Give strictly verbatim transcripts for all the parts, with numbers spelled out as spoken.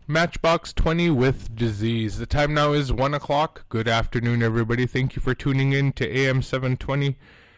Matchbox twenty with Disease. The time now is one o'clock. Good afternoon, everybody. Thank you for tuning in to A M seven twenty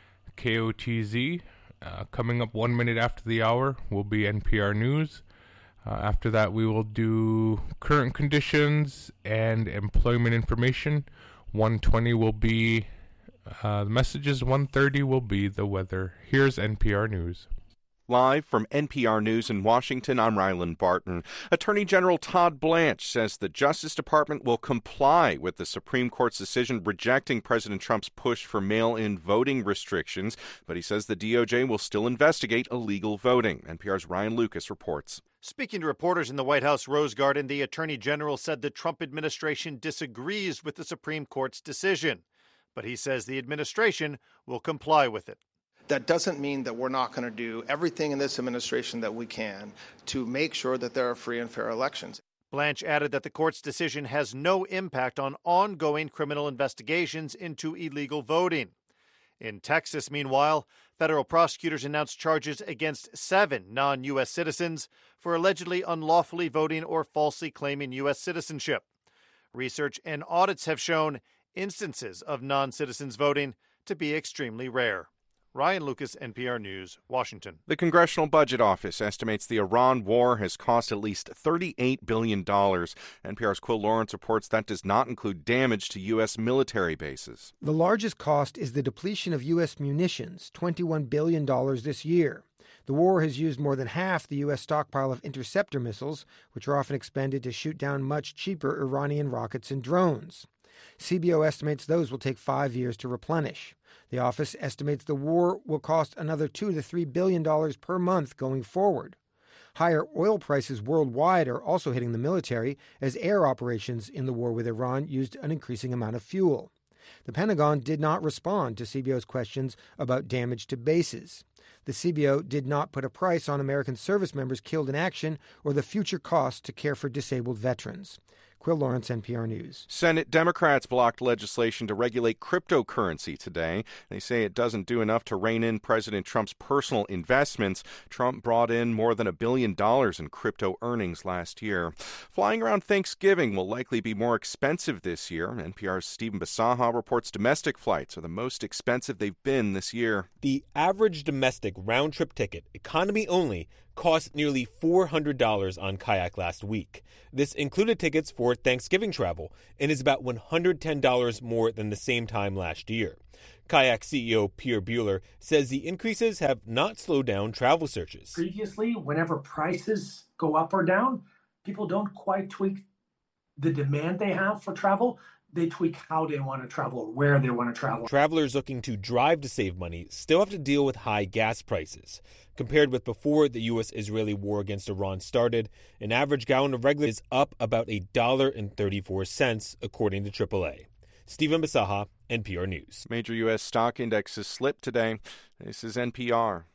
K O T Z. Uh, coming up one minute after the hour will be N P R News. Uh, after that, we will do current conditions and employment information. one twenty will be uh, the messages. one thirty will be the weather. Here's N P R News. Live from N P R News in Washington, I'm Ryland Barton. Attorney General Todd Blanche says the Justice Department will comply with the Supreme Court's decision rejecting President Trump's push for mail-in voting restrictions, but he says the D O J will still investigate illegal voting. N P R's Ryan Lucas reports. Speaking to reporters in the White House Rose Garden, the Attorney General said the Trump administration disagrees with the Supreme Court's decision, but he says the administration will comply with it. That doesn't mean that we're not going to do everything in this administration that we can to make sure that there are free and fair elections. Blanche added that the court's decision has no impact on ongoing criminal investigations into illegal voting. In Texas, meanwhile, federal prosecutors announced charges against seven non-U S citizens for allegedly unlawfully voting or falsely claiming U S citizenship. Research and audits have shown instances of non-citizens voting to be extremely rare. Ryan Lucas, N P R News, Washington. The Congressional Budget Office estimates the Iran war has cost at least thirty-eight billion dollars. N P R's Quill Lawrence reports that does not include damage to U S military bases. The largest cost is the depletion of U S munitions, twenty-one billion dollars this year. The war has used more than half the U S stockpile of interceptor missiles, which are often expended to shoot down much cheaper Iranian rockets and drones. C B O estimates those will take five years to replenish. The office estimates the war will cost another two to three billion dollars per month going forward. Higher oil prices worldwide are also hitting the military, as air operations in the war with Iran used an increasing amount of fuel. The Pentagon did not respond to C B O's questions about damage to bases. The C B O did not put a price on American service members killed in action or the future costs to care for disabled veterans. Quill Lawrence, N P R News. Senate Democrats blocked legislation to regulate cryptocurrency today. They say it doesn't do enough to rein in President Trump's personal investments. Trump brought in more than a billion dollars in crypto earnings last year. Flying around Thanksgiving will likely be more expensive this year. N P R's Stephen Basaha reports domestic flights are the most expensive they've been this year. The average domestic round-trip ticket, economy only, cost nearly four hundred dollars on Kayak last week. This included tickets for Thanksgiving travel and is about one hundred ten dollars more than the same time last year. Kayak C E O Pierre Bueller says the increases have not slowed down travel searches. Previously, whenever prices go up or down, people don't quite tweak the demand they have for travel. They tweak how they want to travel or where they want to travel. Travelers looking to drive to save money still have to deal with high gas prices. Compared with before the U S-Israeli war against Iran started, an average gallon of regular is up about one dollar and thirty-four cents, according to triple A. Stephen Basaha, N P R News. Major U S stock indexes slipped today. This is N P R.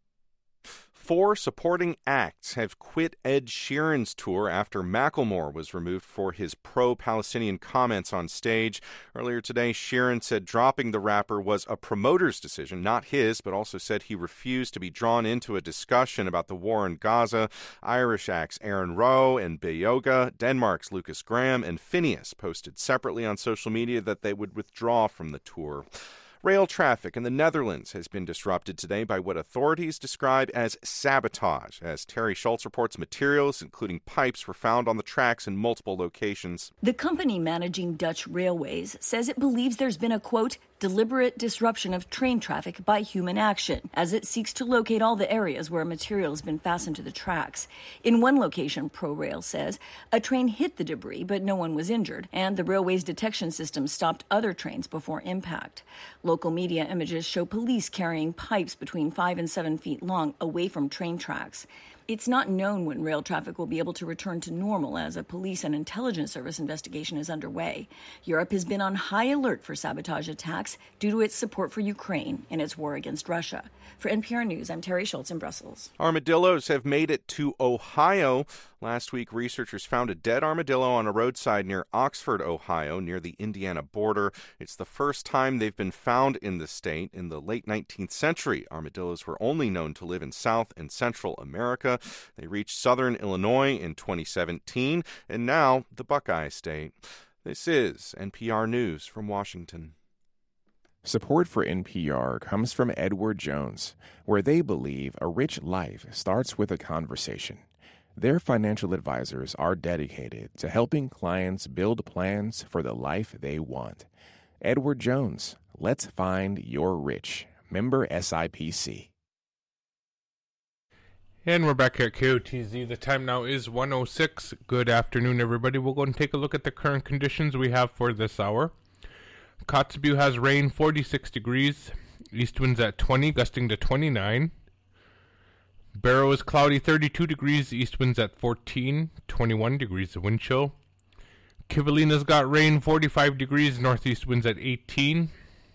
Four supporting acts have quit Ed Sheeran's tour after Macklemore was removed for his pro-Palestinian comments on stage. Earlier today, Sheeran said dropping the rapper was a promoter's decision, not his, but also said he refused to be drawn into a discussion about the war in Gaza. Irish acts Aaron Rowe and Beyoga, Denmark's Lucas Graham, and Phineas posted separately on social media that they would withdraw from the tour. Rail traffic in the Netherlands has been disrupted today by what authorities describe as sabotage. As Terry Schultz reports, materials, including pipes, were found on the tracks in multiple locations. The company managing Dutch railways says it believes there's been a, quote, deliberate disruption of train traffic by human action, as it seeks to locate all the areas where material has been fastened to the tracks. In one location, ProRail says, a train hit the debris, but no one was injured, and the railway's detection system stopped other trains before impact. Local media images show police carrying pipes between five and seven feet long away from train tracks. It's not known when rail traffic will be able to return to normal, as a police and intelligence service investigation is underway. Europe has been on high alert for sabotage attacks due to its support for Ukraine in its war against Russia. For N P R News, I'm Terry Schultz in Brussels. Armadillos have made it to Ohio. Last week, researchers found a dead armadillo on a roadside near Oxford, Ohio, near the Indiana border. It's the first time they've been found in the state. In the late nineteenth century, armadillos were only known to live in South and Central America. Nebraska. They reached southern Illinois in twenty seventeen, and now the Buckeye State. This is N P R News from Washington. Support for N P R comes from Edward Jones, where they believe a rich life starts with a conversation. Their financial advisors are dedicated to helping clients build plans for the life they want. Edward Jones, let's find your rich. Member S I P C. And we're back at K O T Z. The time now is one oh six. Good afternoon, everybody. We'll go and take a look at the current conditions we have for this hour. Kotzebue has rain, forty-six degrees. East winds at twenty, gusting to twenty-nine. Barrow is cloudy, thirty-two degrees. East winds at fourteen, twenty-one degrees of wind chill. Kivalina's got rain, forty-five degrees. Northeast winds at eighteen.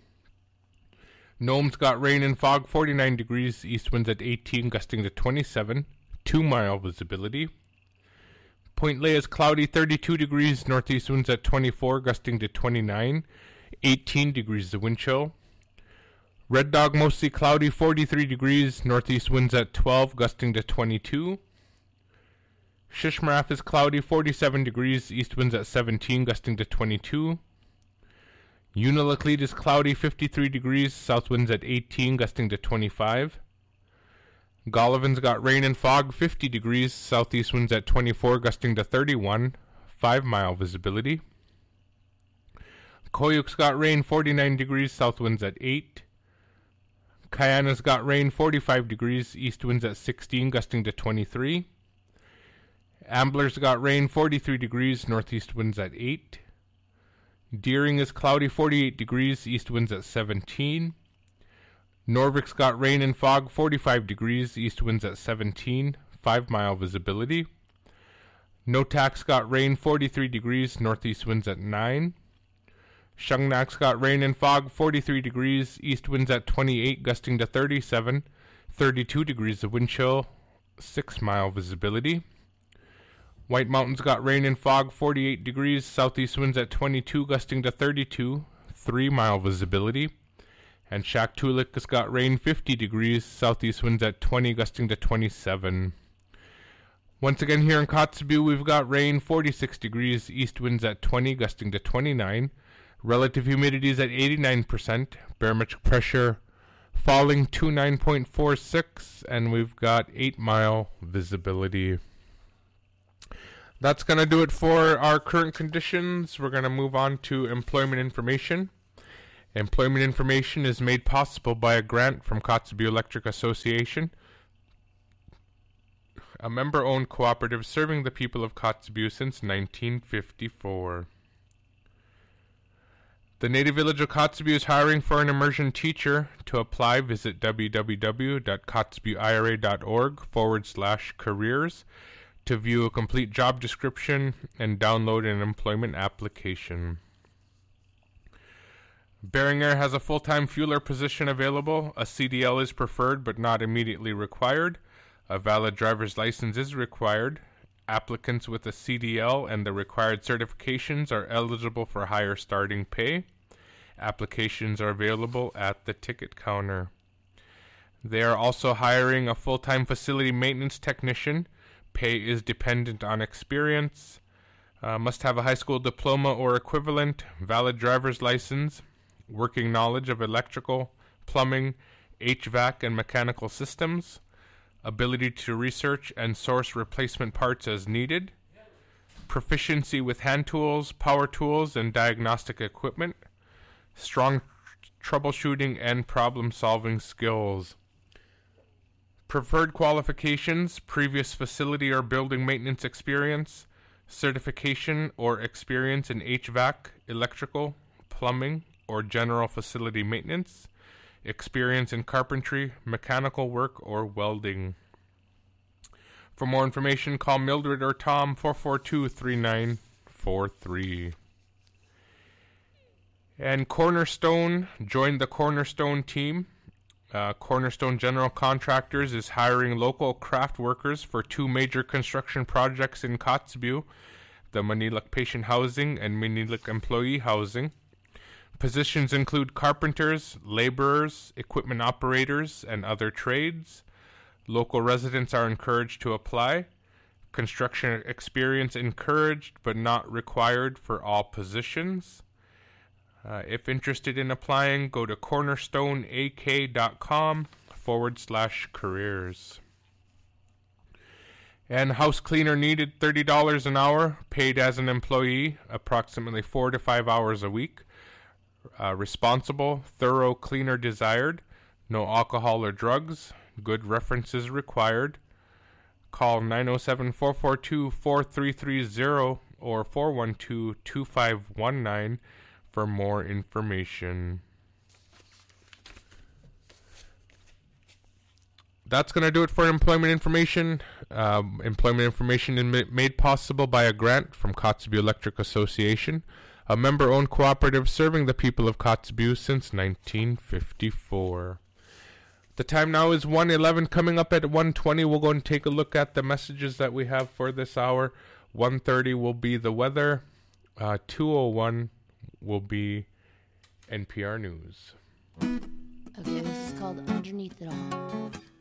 Nome's got rain and fog, forty-nine degrees. East winds at eighteen, gusting to twenty-seven. two mile visibility. Point Lay is cloudy, thirty-two degrees. Northeast winds at twenty-four, gusting to twenty-nine. eighteen degrees of wind chill. Red Dog mostly cloudy, forty-three degrees. Northeast winds at twelve, gusting to twenty-two. Shishmaref is cloudy, forty-seven degrees. East winds at seventeen, gusting to twenty-two. Unalakleet is cloudy, fifty-three degrees. South winds at eighteen, gusting to twenty-five. Gollivan's got rain and fog, fifty degrees. Southeast winds at twenty-four, gusting to thirty-one. five mile visibility. Koyuk's got rain, forty-nine degrees. South winds at eight. Kayana's got rain, forty-five degrees. East winds at sixteen, gusting to twenty-three. Ambler's got rain, forty-three degrees. Northeast winds at eight. Deering is cloudy, forty-eight degrees. East winds at seventeen. Norvik's got rain and fog, forty-five degrees. East winds at seventeen. five mile visibility. Notak's got rain, forty-three degrees. Northeast winds at nine. Shungnak's got rain and fog, forty-three degrees. East winds at twenty-eight, gusting to thirty-seven. thirty-two degrees of wind chill. six mile visibility. White Mountain's got rain and fog, forty-eight degrees. Southeast winds at twenty-two, gusting to thirty-two. three mile visibility. And Shaktoolik has got rain, fifty degrees. Southeast winds at twenty, gusting to twenty-seven. Once again here in Kotzebue, we've got rain, forty-six degrees. East winds at twenty, gusting to twenty-nine. Relative humidity is at eighty-nine percent. Barometric pressure falling to nine point four six. And we've got eight mile visibility. That's going to do it for our current conditions. We're going to move on to employment information. Employment information is made possible by a grant from Kotzebue Electric Association, a member-owned cooperative serving the people of Kotzebue since nineteen fifty-four. The Native Village of Kotzebue is hiring for an immersion teacher. To apply, visit www.kotzebueira.org forward slash careers to view a complete job description and download an employment application. Beringer has a full-time fueler position available. A C D L is preferred but not immediately required. A valid driver's license is required. Applicants with a C D L and the required certifications are eligible for higher starting pay. Applications are available at the ticket counter. They are also hiring a full-time facility maintenance technician. Pay is dependent on experience. Uh, must have a high school diploma or equivalent, valid driver's license, working knowledge of electrical, plumbing, H V A C, and mechanical systems, ability to research and source replacement parts as needed, proficiency with hand tools, power tools, and diagnostic equipment, strong troubleshooting and problem-solving skills. Preferred qualifications: previous facility or building maintenance experience, certification or experience in H V A C, electrical, plumbing, or general facility maintenance, experience in carpentry, mechanical work, or welding. For more information, call Mildred or Tom, four four two, three nine four three. And Cornerstone joined the Cornerstone team. Uh, Cornerstone General Contractors is hiring local craft workers for two major construction projects in Kotzebue, the Maniluk Patient Housing and Maniluk Employee Housing. Positions include carpenters, laborers, equipment operators, and other trades. Local residents are encouraged to apply. Construction experience encouraged but not required for all positions. Uh, if interested in applying, go to cornerstoneak.com forward slash careers. And house cleaner needed thirty dollars an hour, paid as an employee, approximately four to five hours a week. Uh, responsible, thorough cleaner desired, no alcohol or drugs, good references required. Call nine oh seven, four four two, four three three zero or four one two, two five one nine for more information. That's going to do it for employment information. Um, employment information is made possible by a grant from Kotzebue Electric Association, a member-owned cooperative serving the people of Kotzebue since nineteen fifty-four. The time now is one eleven. Coming up at one twenty, we'll go and take a look at the messages that we have for this hour. one thirty will be the weather. Uh, two oh one will be N P R News. Okay, this is called Underneath It All.